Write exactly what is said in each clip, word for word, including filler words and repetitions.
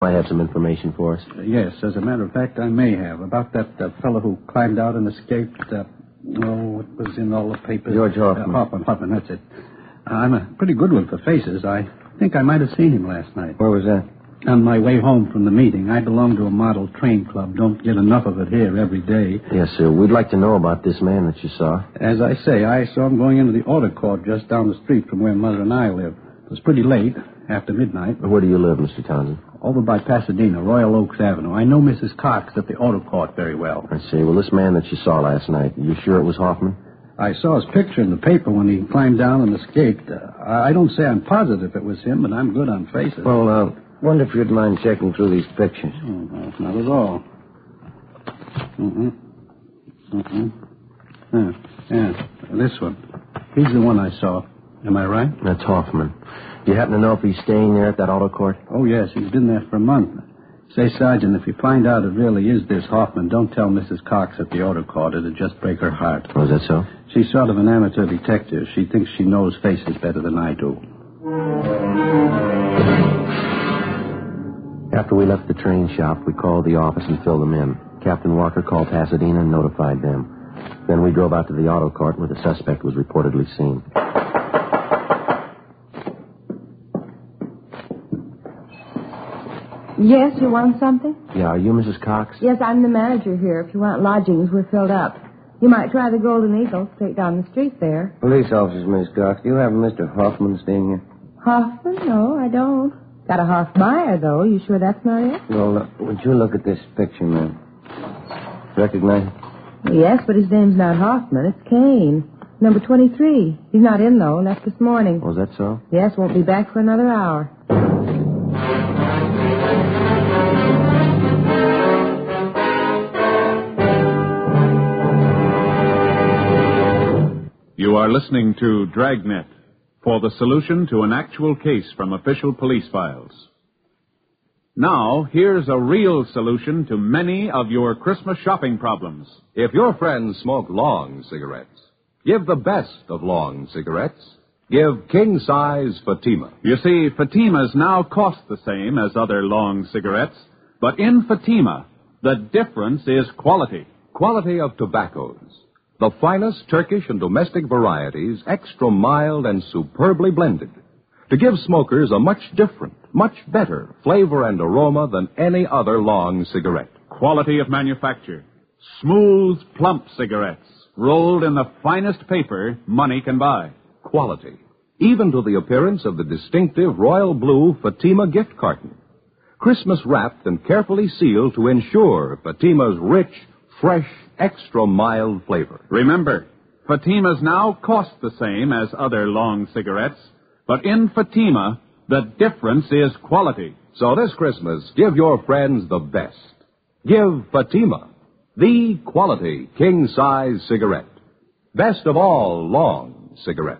Might have some information for us. Uh, yes, as a matter of fact, I may have. About that uh, fellow who climbed out and escaped. Uh, oh, it was in all the papers. George Hoffman. Uh, Hoffman, Hoffman, that's it. Uh, I'm a pretty good one for faces. I think I might have seen him last night. Where was that? On my way home from the meeting. I belong to a model train club. Don't get enough of it here every day. Yes, sir. We'd like to know about this man that you saw. As I say, I saw him going into the auto court just down the street from where Mother and I live. It was pretty late, after midnight. Where do you live, Mister Townsend? Over by Pasadena, Royal Oaks Avenue. I know Missus Cox at the auto court very well. I see. Well, this man that you saw last night, you sure it was Hoffman? I saw his picture in the paper when he climbed down and escaped. Uh, I don't say I'm positive it was him, but I'm good on faces. Well, uh, wonder if you'd mind checking through these pictures. Oh, no, not at all. Mm-hmm. Mm-hmm. Yeah, yeah, this one. He's the one I saw. Am I right? That's Hoffman. You happen to know if he's staying there at that auto court? Oh, yes. He's been there for a month. Say, Sergeant, if you find out it really is this Hoffman, don't tell Missus Cox at the auto court. It'd just break her heart. Oh, is that so? She's sort of an amateur detective. She thinks she knows faces better than I do. After we left the train shop, we called the office and filled them in. Captain Walker called Pasadena and notified them. Then we drove out to the auto court where the suspect was reportedly seen. Yes, you want something? Yeah, are you Missus Cox? Yes, I'm the manager here. If you want lodgings, we're filled up. You might try the Golden Eagle straight down the street there. Police officers, Miss Cox. Do you have Mister Hoffman staying here? Hoffman? No, I don't. Got a Hoffmeyer, though. You sure that's not it? Well, uh, would you look at this picture, ma'am? Recognize it? Well, yes, but his name's not Hoffman. It's Kane. Number twenty-three. He's not in, though. Left this morning. Oh, is that so? Yes, won't be back for another hour. You are listening to Dragnet for the solution to an actual case from official police files. Now, here's a real solution to many of your Christmas shopping problems. If your friends smoke long cigarettes, give the best of long cigarettes. Give king-size Fatima. You see, Fatimas now cost the same as other long cigarettes, but in Fatima, the difference is quality. Quality of tobaccos. The finest Turkish and domestic varieties, extra mild and superbly blended, to give smokers a much different, much better flavor and aroma than any other long cigarette. Quality of manufacture. Smooth, plump cigarettes, rolled in the finest paper money can buy. Quality, even to the appearance of the distinctive royal blue Fatima gift carton. Christmas wrapped and carefully sealed to ensure Fatima's rich, fresh, extra mild flavor. Remember, Fatimas now cost the same as other long cigarettes, but in Fatima, the difference is quality. So this Christmas, give your friends the best. Give Fatima, the quality king-size cigarette. Best of all long cigarettes.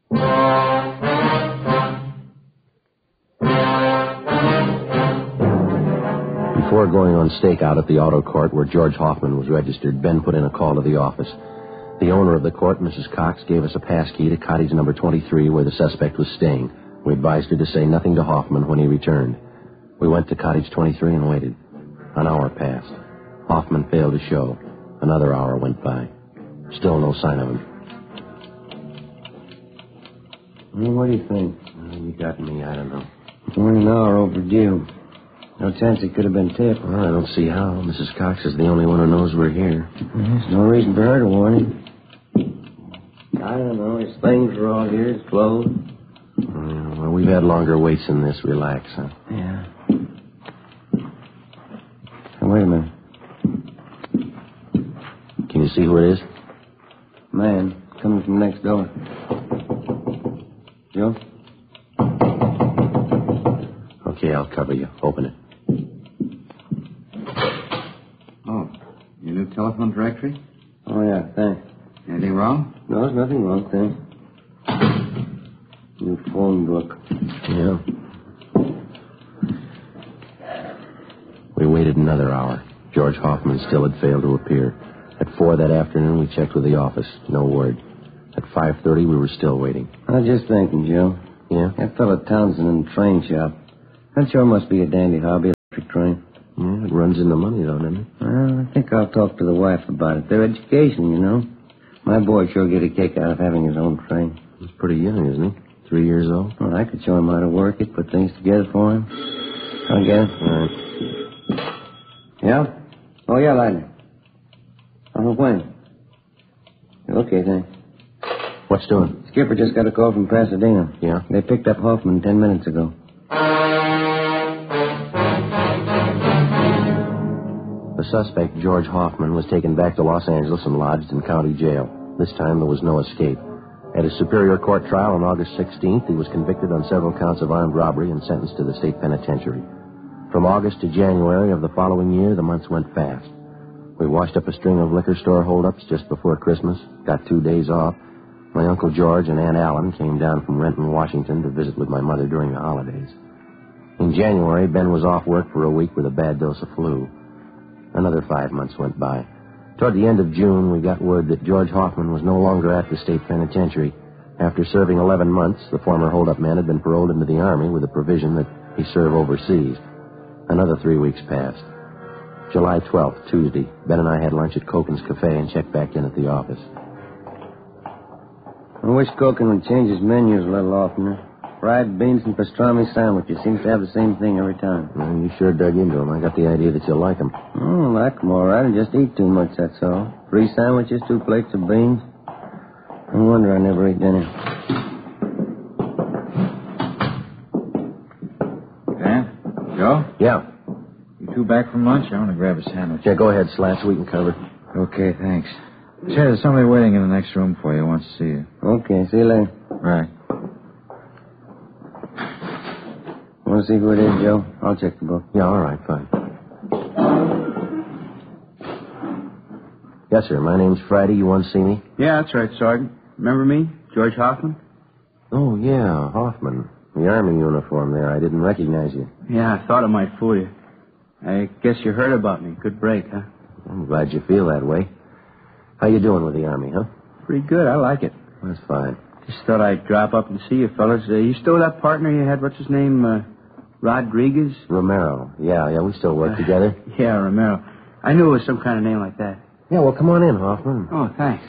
Before going on stakeout at the auto court where George Hoffman was registered, Ben put in a call to the office. The owner of the court, Missus Cox, gave us a pass key to cottage number twenty-three where the suspect was staying. We advised her to say nothing to Hoffman when he returned. We went to cottage twenty-three and waited. An hour passed. Hoffman failed to show. Another hour went by. Still no sign of him. Well, what do you think? Well, you got me, I don't know. Only an hour overdue. No chance it could have been tipped. Well, I don't see how. Missus Cox is the only one who knows we're here. There's no reason for her to warn him. I don't know. His things are all here. His clothes. Yeah, well, we've had longer waits than this. Relax, huh? Yeah. Hey, wait a minute. Can you see who it is? Man, coming from next door. Joe? Okay, I'll cover you. Open it. Oh, your new telephone directory? Oh, yeah, thanks. Anything wrong? No, there's nothing wrong, thanks. New phone book. Yeah. We waited another hour. George Hoffman still had failed to appear. At four that afternoon, we checked with the office. No word. At five thirty, we were still waiting. I was just thinking, Joe. Yeah? That fellow Townsend in the train shop. That sure must be a dandy hobby. electric train. Yeah, it runs into money, though, doesn't it? Well, I think I'll talk to the wife about it. Their education, you know. My boy sure get a kick out of having his own train. He's pretty young, isn't he? Three years old? Well, I could show him how to work it, put things together for him. I guess. All right. Yeah? Oh, yeah, Lightning. Oh, when? Okay, thanks. What's doing? Skipper just got a call from Pasadena. Yeah? They picked up Hoffman ten minutes ago. The suspect, George Hoffman, was taken back to Los Angeles and lodged in county jail. This time there was no escape. At his Superior Court trial on August sixteenth, he was convicted on several counts of armed robbery and sentenced to the state penitentiary. From August to January of the following year, the months went fast. We washed up a string of liquor store holdups just before Christmas, got two days off. My Uncle George and Aunt Allen came down from Renton, Washington to visit with my mother during the holidays. In January, Ben was off work for a week with a bad dose of flu. Another five months went by. Toward the end of June, we got word that George Hoffman was no longer at the state penitentiary. After serving eleven months, the former holdup man had been paroled into the Army with the provision that he serve overseas. Another three weeks passed. July twelfth, Tuesday, Ben and I had lunch at Koken's Cafe and checked back in at the office. I wish Koken would change his menus a little oftener. Fried beans and pastrami sandwiches seems to have the same thing every time. Well, you sure dug into them. I got the idea that you'll like them. Oh, I like them all right. I just eat too much, that's all. Three sandwiches, two plates of beans. No wonder I never eat dinner. Dan? Joe? Yeah. You two back from lunch? I want to grab a sandwich. Yeah, go ahead, Slat, sweet and covered. Okay, thanks. Say, there's somebody waiting in the next room for you who wants to see you. Okay, see you later. Right. Want to see who it is, Joe? I'll check the book. Yeah, all right, fine. Yes, sir. My name's Friday. You want to see me? Yeah, that's right, Sergeant. Remember me? George Hoffman? Oh, yeah, Hoffman. The Army uniform there. I didn't recognize you. Yeah, I thought it might fool you. I guess you heard about me. Good break, huh? I'm glad you feel that way. How you doing with the Army, huh? Pretty good. I like it. That's fine. Just thought I'd drop up and see you fellas. Uh, you still that partner you had? What's his name? Uh, Rodriguez? Romero. Yeah, yeah, we still work Uh, together. Yeah, Romero. I knew it was some kind of name like that. Yeah, well, come on in, Hoffman. Oh, thanks.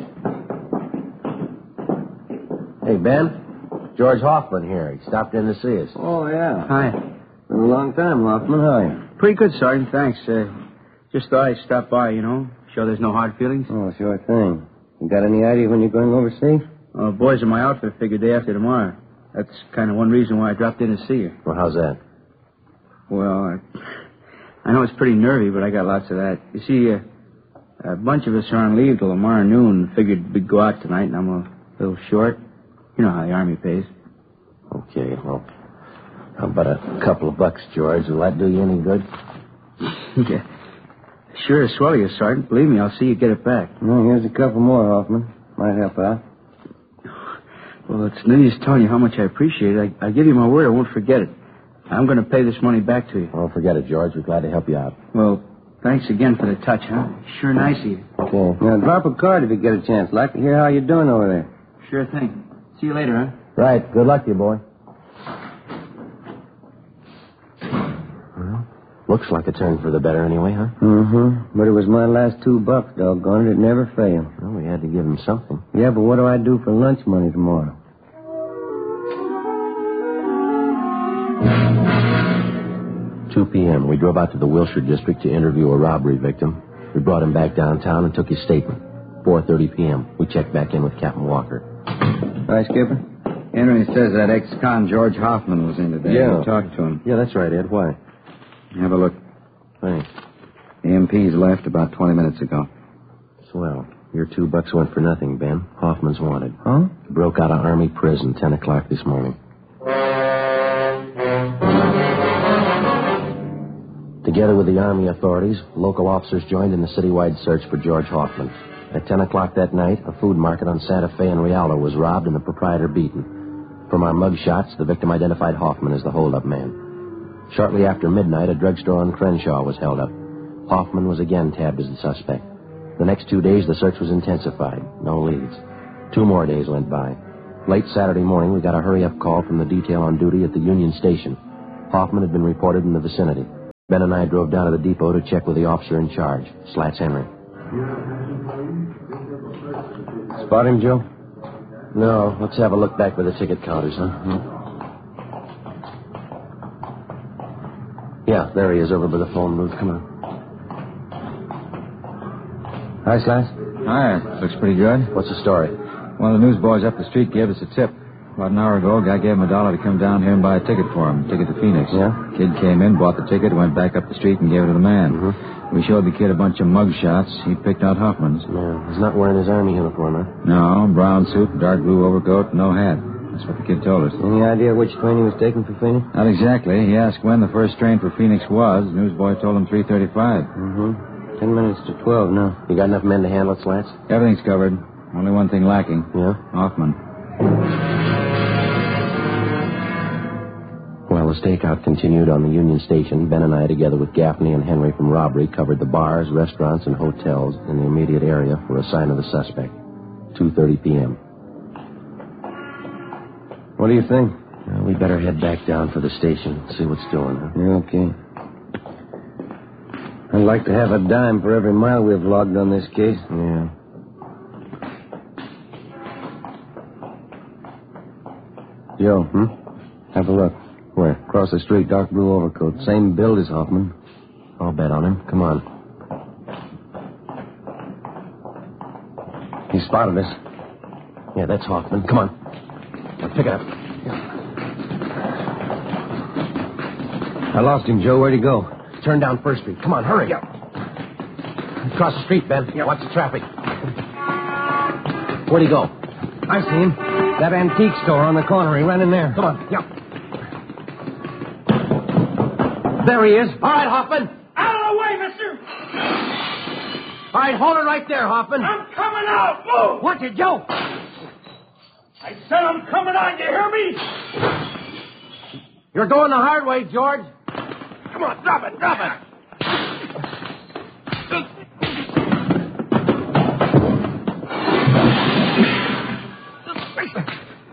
Hey, Ben. George Hoffman here. He stopped in to see us. Oh, yeah. Hi. Been a long time, Hoffman. How are you? Pretty good, Sergeant. Thanks. Uh, just thought I'd stop by, you know. Sure there's no hard feelings? Oh, sure thing. You got any idea when you're going overseas? Uh, boys in my outfit figured day after tomorrow. That's kind of one reason why I dropped in to see you. Well, how's that? Well, I, I know it's pretty nervy, but I got lots of that. You see, uh, a bunch of us are on leave till tomorrow noon. Figured we'd go out tonight, and I'm a little short. You know how the Army pays. Okay, well, how about a couple of bucks, George? Will that do you any good? Yeah. Sure to swell you, Sergeant. Believe me, I'll see you get it back. No, here's a couple more, Hoffman. Might help out. Well, it's no use telling you how much I appreciate it. I, I give you my word I won't forget it. I'm going to pay this money back to you. Oh, forget it, George. We're glad to help you out. Well, thanks again for the touch, huh? Sure nice of you. Okay. Now, drop a card if you get a chance. Like to hear how you're doing over there. Sure thing. See you later, huh? Right. Good luck to you, boy. Well, looks like a turn for the better anyway, huh? Mm-hmm. But it was my last two bucks, doggone it. It never failed. Well, we had to give him something. Yeah, but what do I do for lunch money tomorrow? two p.m. We drove out to the Wilshire district to interview a robbery victim. We brought him back downtown and took his statement. four thirty p.m. We checked back in with Captain Walker. Hi, Skipper. Henry says that ex-con George Hoffman was in today. Yeah. We talked to him. Yeah, that's right, Ed. Why? Have a look. Thanks. The M Ps left about twenty minutes ago. Swell. Your two bucks went for nothing, Ben. Hoffman's wanted. Huh? Broke out of Army prison ten o'clock this morning. Together with the Army authorities, local officers joined in the citywide search for George Hoffman. At ten o'clock that night, a food market on Santa Fe and Rialto was robbed and the proprietor beaten. From our mug shots, the victim identified Hoffman as the holdup man. Shortly after midnight, a drugstore on Crenshaw was held up. Hoffman was again tabbed as the suspect. The next two days, the search was intensified. No leads. Two more days went by. Late Saturday morning, we got a hurry-up call from the detail on duty at the Union Station. Hoffman had been reported in the vicinity. Ben and I drove down to the depot to check with the officer in charge, Slats Henry. Spot him, Joe? No, let's have a look back by the ticket counters, huh? Hmm. Yeah, there he is over by the phone booth. Come on. Hi, Slats. Hi. Looks pretty good. What's the story? One of the newsboys up the street gave us a tip. About an hour ago, a guy gave him a dollar to come down here and buy a ticket for him. Ticket to Phoenix. Yeah? Kid came in, bought the ticket, went back up the street and gave it to the man. Mm-hmm. We showed the kid a bunch of mug shots. He picked out Hoffman's. Yeah, he's not wearing his army uniform, huh? No, brown suit, dark blue overcoat, no hat. That's what the kid told us. Any idea which train he was taking for Phoenix? Not exactly. He asked when the first train for Phoenix was. The newsboy told him three thirty-five. Mm-hmm. Ten minutes to twelve now. You got enough men to handle it, Slats? Everything's covered. Only one thing lacking. Yeah? Hoffman. While the stakeout continued on the Union Station, Ben and I, together with Gaffney and Henry from robbery, covered the bars, restaurants, and hotels in the immediate area for a sign of the suspect. two thirty p.m. What do you think? Well, we better head back down for the station, see what's doing, huh? Yeah, okay. I'd like to have a dime for every mile we've logged on this case. Yeah. Joe, Hmm? have a look. Where? Across the street, dark blue overcoat. Same build as Hoffman. I'll bet on him. Come on. He spotted us. Yeah, that's Hoffman. Come on. Now, pick it up. I lost him, Joe. Where'd he go? Turn down First Street. Come on, hurry. Across the street, Ben. Yeah. Watch the traffic. Where'd he go? I see him. That antique store on the corner. He ran in there. Come on. Yeah. There he is. All right, Hoffman. Out of the way, mister! All right, hold it right there, Hoffman. I'm coming out! Move! Watch it, Joe. I said I'm coming out, you hear me? You're going the hard way, George. Come on, drop it, drop it!